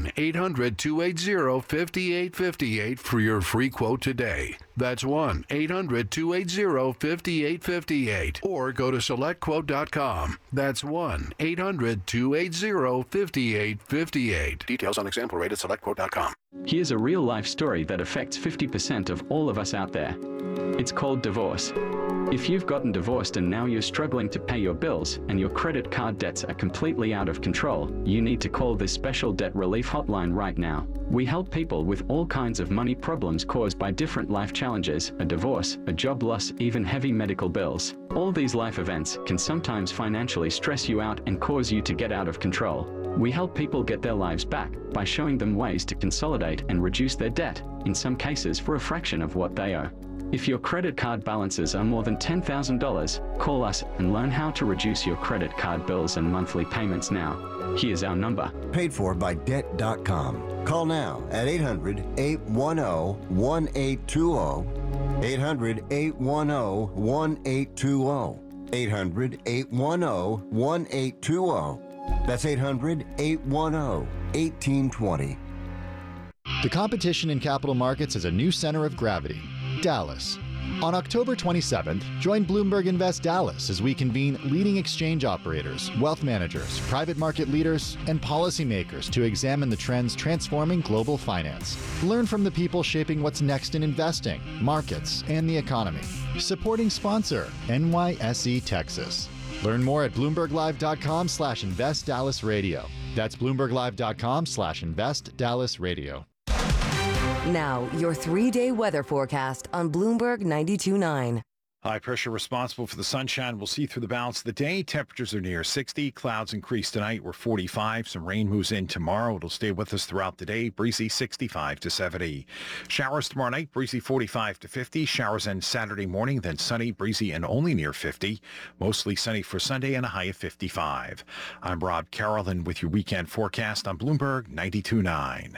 1-800-280-5858 for your free quote today. That's 1-800-280-5858. Or go to SelectQuote.com. That's 1-800-280-5858. Details on example rate at SelectQuote.com. Here's a real-life story that affects 50% of all of us out there. It's called divorce. If you've gotten divorced and now you're struggling to pay your bills and your credit card debts are completely out of control, you need to call this special debt relief hotline right now. We help people with all kinds of money problems caused by different life challenges, a divorce, a job loss, even heavy medical bills. All these life events can sometimes financially stress you out and cause you to get out of control. We help people get their lives back by showing them ways to consolidate and reduce their debt, in some cases for a fraction of what they owe. If your credit card balances are more than $10,000, call us and learn how to reduce your credit card bills and monthly payments now. Here's our number. Paid for by Debt.com. Call now at 800-810-1820. 800-810-1820. 800-810-1820. That's 800-810-1820. The competition in capital markets is a new center of gravity, Dallas. On October 27th, join Bloomberg Invest Dallas as we convene leading exchange operators, wealth managers, private market leaders, and policymakers to examine the trends transforming global finance. Learn from the people shaping what's next in investing, markets, and the economy. Supporting sponsor, NYSE Texas. Learn more at BloombergLive.com/Invest Dallas Radio. That's BloombergLive.com/Invest Dallas Radio. Now, your 3-day weather forecast on Bloomberg 92.9. High pressure responsible for the sunshine. We'll see through the balance of the day. Temperatures are near 60. Clouds increase tonight. We're 45. Some rain moves in tomorrow. It'll stay with us throughout the day. Breezy 65 to 70. Showers tomorrow night. Breezy 45 to 50. Showers end Saturday morning. Then sunny, breezy, and only near 50. Mostly sunny for Sunday and a high of 55. I'm Rob Carolyn with your weekend forecast on Bloomberg 92.9.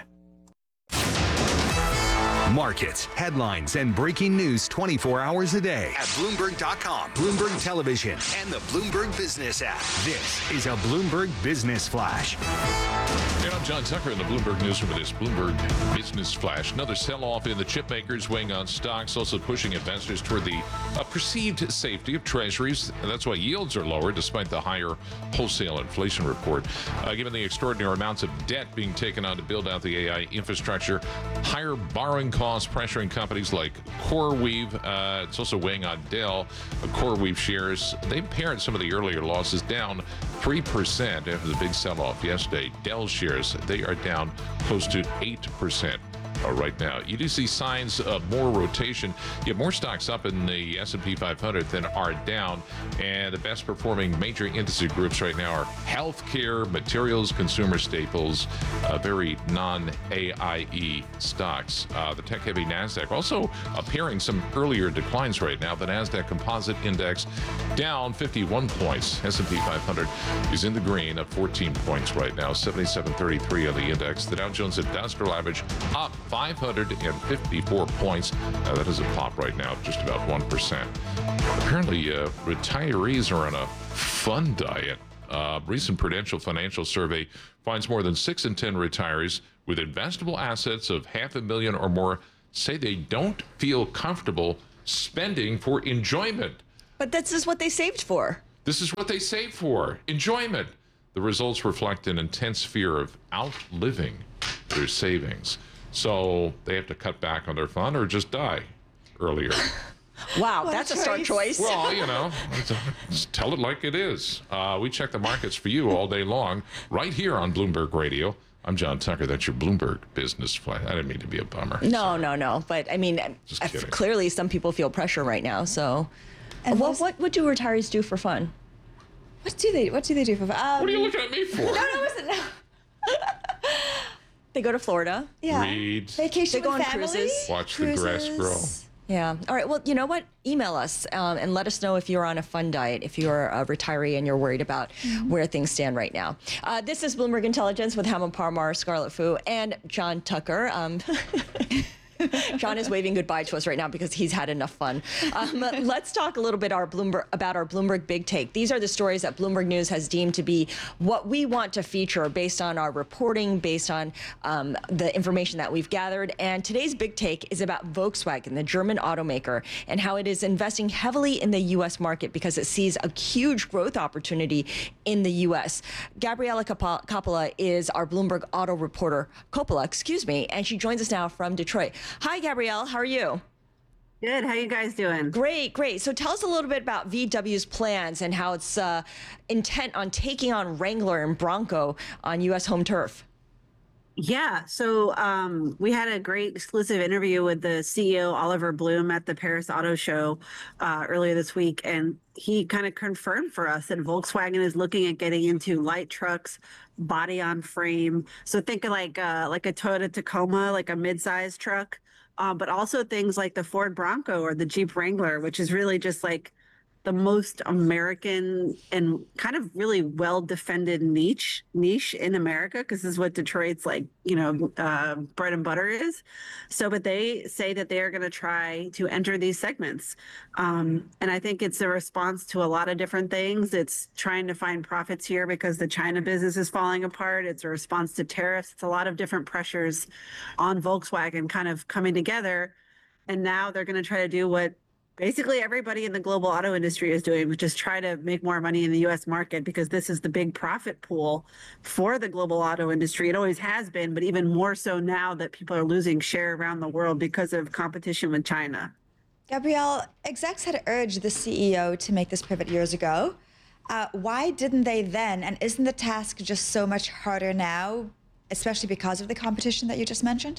Markets, headlines, and breaking news 24 hours a day at Bloomberg.com, Bloomberg Television, and the Bloomberg Business app. This is a Bloomberg Business Flash. And I'm John Tucker in the Bloomberg Newsroom with this Bloomberg Business Flash. Another sell-off in the chip makers weighing on stocks, also pushing investors toward the perceived safety of treasuries. And that's why yields are lower despite the higher wholesale inflation report. Given the extraordinary amounts of debt being taken on to build out the AI infrastructure, higher borrowing costs pressuring companies like CoreWeave. It's also weighing on Dell. CoreWeave shares, they pared some of the earlier losses down 3% after the big sell-off yesterday. Dell shares, they are down close to 8%. right now. You do see signs of more rotation. You have more stocks up in the S&P 500 than are down, and the best performing major industry groups right now are healthcare, materials, consumer staples, very non-AIE stocks. The tech-heavy NASDAQ also appearing some earlier declines right now. The NASDAQ Composite Index down 51 points. S&P 500 is in the green, up 14 points right now, 77.33 on the index. The Dow Jones Industrial Average up 554 points. That is a pop right now, just about 1%. Apparently, retirees are on a fun diet. Recent Prudential Financial Survey finds more than 6 in 10 retirees with investable assets of $500,000 or more say they don't feel comfortable spending for enjoyment. But this is what they saved for. This is what they saved for, enjoyment. The results reflect an intense fear of outliving their savings. So they have to cut back on their fun or just die earlier. Wow, that's a smart choice. Well, just tell it like it is. We check the markets for you all day long, right here on Bloomberg Radio. I'm John Tucker. That's your Bloomberg Business Flash. I didn't mean to be a bummer. No. But I mean, clearly some people feel pressure right now. So, and what do retirees do for fun? What do they do for fun? What are you looking at me for? No. They go to Florida. Yeah. Read. Vacation they go with on family. cruises. Watch the grass grow. Yeah. All right. Well, you know what? Email us and let us know if you're on a fun diet, if you're a retiree and you're worried about where things stand right now. This is Bloomberg Intelligence with Hemant Parmar, Scarlet Fu, and John Tucker. John is waving goodbye to us right now because he's had enough fun. Let's talk a little bit about our Bloomberg Big Take. These are the stories that Bloomberg News has deemed to be what we want to feature based on our reporting, based on the information that we've gathered. And today's Big Take is about Volkswagen, the German automaker, and how it is investing heavily in the U.S. market because it sees a huge growth opportunity in the U.S. Gabriella Coppola is our Bloomberg auto reporter, and she joins us now from Detroit. Hi, Gabrielle. How are you? Good. How you guys doing? Great. So tell us a little bit about VW's plans and how it's intent on taking on Wrangler and Bronco on U.S. home turf. Yeah. So we had a great exclusive interview with the CEO, Oliver Bloom, at the Paris Auto Show earlier this week. And he kind of confirmed for us that Volkswagen is looking at getting into light trucks, body on frame. So think of like a Toyota Tacoma, like a mid-sized truck, but also things like the Ford Bronco or the Jeep Wrangler, which is really just like the most American and kind of really well-defended niche in America, because this is what Detroit's like, bread and butter is. So, but they say that they are going to try to enter these segments. And I think it's a response to a lot of different things. It's trying to find profits here because the China business is falling apart. It's a response to tariffs. It's a lot of different pressures on Volkswagen kind of coming together. And now they're going to try to do what basically everybody in the global auto industry is doing, which is try to make more money in the U.S. market, because this is the big profit pool for the global auto industry. It always has been, but even more so now that people are losing share around the world because of competition with China. Gabrielle, execs had urged the CEO to make this pivot years ago. Why didn't they then? And isn't the task just so much harder now, especially because of the competition that you just mentioned?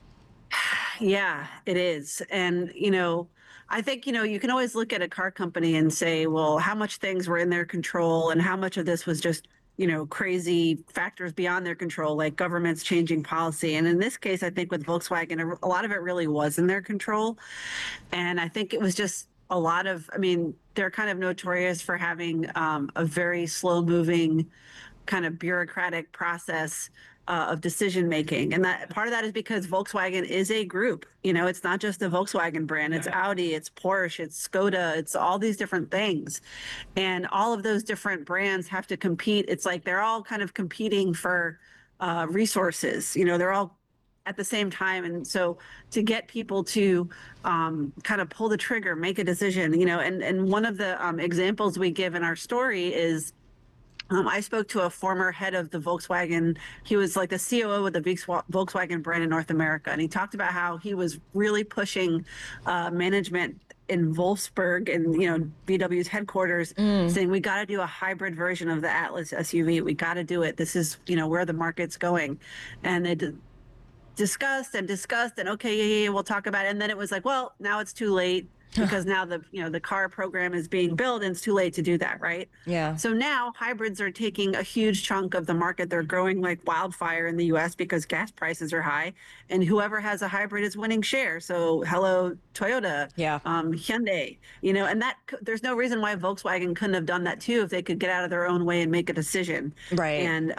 Yeah, it is. And, I think, you can always look at a car company and say, well, how much things were in their control and how much of this was just, crazy factors beyond their control, like governments changing policy. And in this case, I think with Volkswagen, a lot of it really was in their control. And I think it was just a lot of, they're kind of notorious for having a very slow moving kind of bureaucratic process of decision making. And that part of that is because Volkswagen is a group. It's not just the Volkswagen brand, it's Audi, it's Porsche, it's Skoda, it's all these different things. And all of those different brands have to compete. It's like they're all kind of competing for resources. They're all at the same time. And so to get people to kind of pull the trigger, make a decision, and one of the examples we give in our story is I spoke to a former head of the Volkswagen. He was like the COO of the Volkswagen brand in North America. And he talked about how he was really pushing management in Wolfsburg and, VW's headquarters, saying, we got to do a hybrid version of the Atlas SUV. We got to do it. This is, where the market's going. And discussed and okay, yeah, we'll talk about it. And then it was like, well, now it's too late because now the car program is being built and it's too late to do that, right? Yeah. So now hybrids are taking a huge chunk of the market. They're growing like wildfire in the US because gas prices are high, and whoever has a hybrid is winning share. So hello, Toyota, Hyundai, and that there's no reason why Volkswagen couldn't have done that too if they could get out of their own way and make a decision. Right. And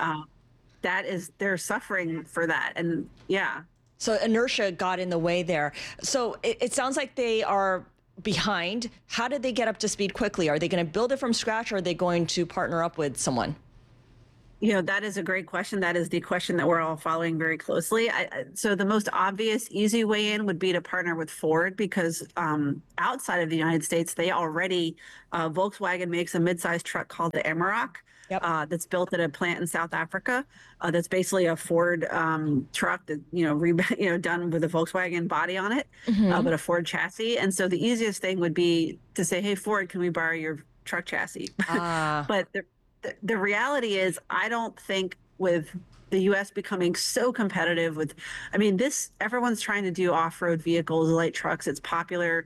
they're suffering for that. And yeah. So inertia got in the way there. So it sounds like they are behind. How did they get up to speed quickly? Are they going to build it from scratch, or are they going to partner up with someone? That is a great question. That is the question that we're all following very closely. So the most obvious, easy way in would be to partner with Ford, because outside of the United States, they already, Volkswagen makes a midsize truck called the Amarok. That's built at a plant in South Africa. That's basically a Ford truck that done with a Volkswagen body on it, but a Ford chassis. And so the easiest thing would be to say, "Hey Ford, can we borrow your truck chassis?" But the reality is, I don't think with the U.S. becoming so competitive with, everyone's trying to do off-road vehicles, light trucks. It's popular.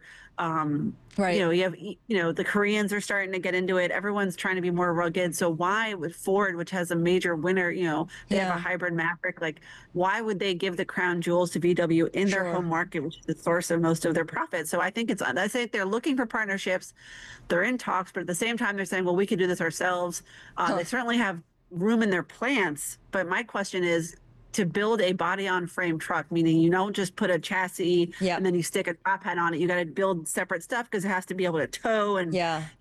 Right. You have, the Koreans are starting to get into it. Everyone's trying to be more rugged. So why would Ford, which has a major winner, they have a hybrid Maverick, like why would they give the crown jewels to VW in their home market, which is the source of most of their profits? So I think they're looking for partnerships. They're in talks, but at the same time, they're saying, well, we could do this ourselves. They certainly have room in their plants. But my question is, to build a body-on-frame truck, meaning you don't just put a chassis and then you stick a top hat on it. You got to build separate stuff because it has to be able to tow and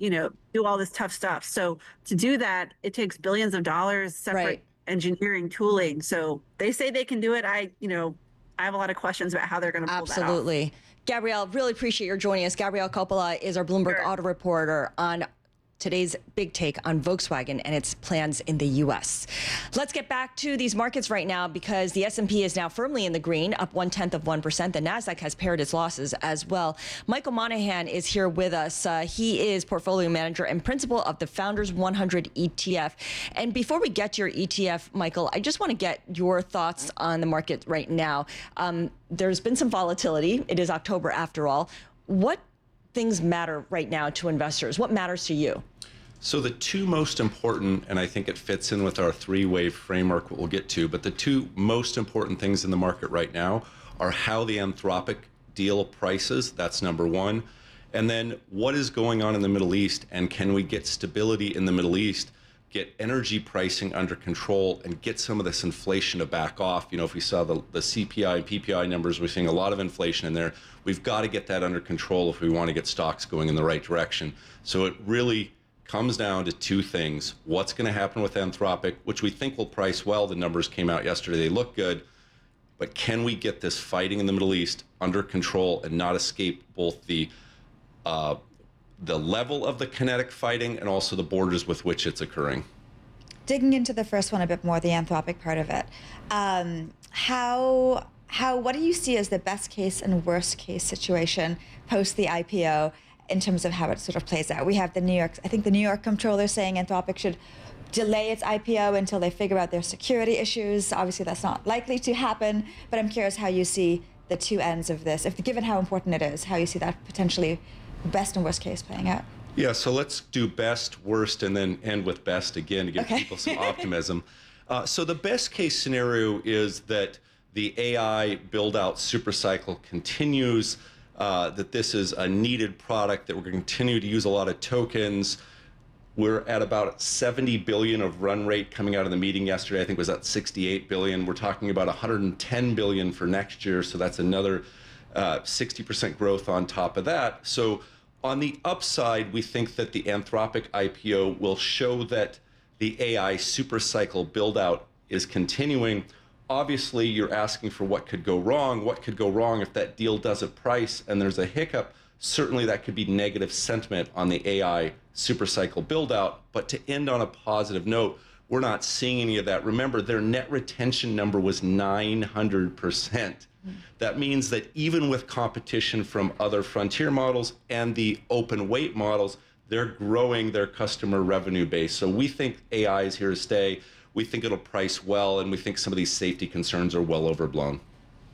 do all this tough stuff. So to do that, it takes billions of dollars, separate engineering tooling. So they say they can do it. I have a lot of questions about how they're going to pull that off. Absolutely. Gabrielle, really appreciate your joining us. Gabrielle Coppola is our Bloomberg Auto reporter on today's big take on Volkswagen and its plans in the U.S. Let's get back to these markets right now, because the S&P is now firmly in the green, up 0.1%. The Nasdaq has pared its losses as well. Michael Monahan is here with us. He is portfolio manager and principal of the Founders 100 ETF. And before we get to your ETF, Michael, I just want to get your thoughts on the market right now. There's been some volatility. It is October after all. What things matter right now to investors? What matters to you? So the two most important, and I think it fits in with our three-wave framework, what we'll get to, but the two most important things in the market right now are how the Anthropic deal prices, that's number one, and then what is going on in the Middle East, and can we get stability in the Middle East, get energy pricing under control, and get some of this inflation to back off. If we saw the CPI and PPI numbers, we're seeing a lot of inflation in there. We've got to get that under control if we want to get stocks going in the right direction. So it really comes down to two things. What's going to happen with Anthropic, which we think will price well. The numbers came out yesterday. They look good. But can we get this fighting in the Middle East under control and not escape both the level of the kinetic fighting and also the borders with which it's occurring? Digging into the first one a bit more, the Anthropic part of it, what do you see as the best case and worst case situation post the IPO in terms of how it sort of plays out? We have the New York comptroller saying Anthropic should delay its IPO until they figure out their security issues. Obviously, that's not likely to happen, but I'm curious how you see the two ends of this, given how important it is, how you see that potentially best and worst case playing out. Yeah, so let's do best, worst, and then end with best again to give people some optimism. So the best case scenario is that the AI build-out supercycle continues, that this is a needed product, that we're going to continue to use a lot of tokens. We're at about 70 billion of run rate coming out of the meeting yesterday. I think it was at 68 billion. We're talking about 110 billion for next year, so that's another 60% growth on top of that. So on the upside, we think that the Anthropic IPO will show that the AI supercycle build-out is continuing. Obviously, you're asking for what could go wrong. What could go wrong if that deal doesn't price and there's a hiccup? Certainly, that could be negative sentiment on the AI supercycle build-out. But to end on a positive note, we're not seeing any of that. Remember, their net retention number was 900%. That means that even with competition from other frontier models and the open weight models, they're growing their customer revenue base. So we think AI is here to stay. We think it'll price well, and we think some of these safety concerns are well overblown.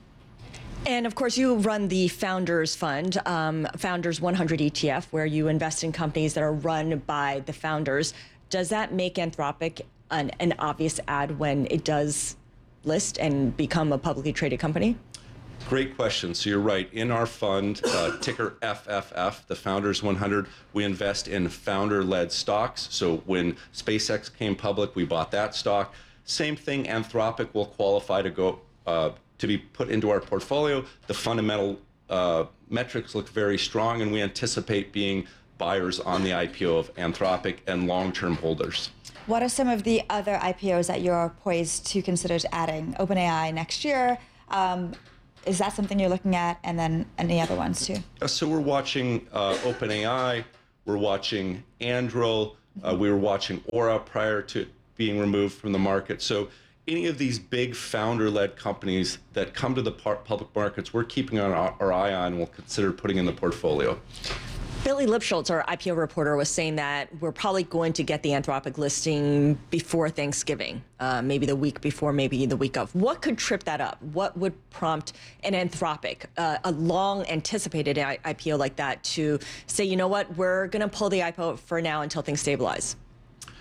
And of course, you run the Founders Fund, Founders 100 ETF, where you invest in companies that are run by the founders. Does that make Anthropic an obvious ad when it does list and become a publicly traded company? Great question. So you're right. In our fund, ticker FFF, the Founders 100, we invest in founder-led stocks. So when SpaceX came public, we bought that stock. Same thing, Anthropic will qualify to go to be put into our portfolio. The fundamental metrics look very strong, and we anticipate being buyers on the IPO of Anthropic and long-term holders. What are some of the other IPOs that you're poised to consider adding? OpenAI next year. Is that something you're looking at? And then any other ones too? So we're watching OpenAI. We're watching Anduril. We were watching Aura prior to being removed from the market. So any of these big founder-led companies that come to the public markets, we're keeping our eye on and we'll consider putting in the portfolio. Billy Lipschultz, our IPO reporter, was saying that we're probably going to get the Anthropic listing before Thanksgiving, maybe the week before, maybe the week of. What could trip that up? What would prompt an Anthropic, a long-anticipated IPO like that, to say, you know what, we're going to pull the IPO for now until things stabilize?